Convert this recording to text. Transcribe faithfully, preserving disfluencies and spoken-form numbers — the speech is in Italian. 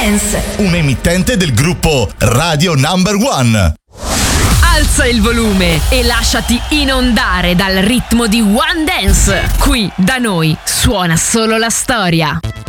Dance, un emittente del gruppo Radio Number One. Alza il volume e lasciati inondare dal ritmo di One Dance. Qui da noi suona solo la storia.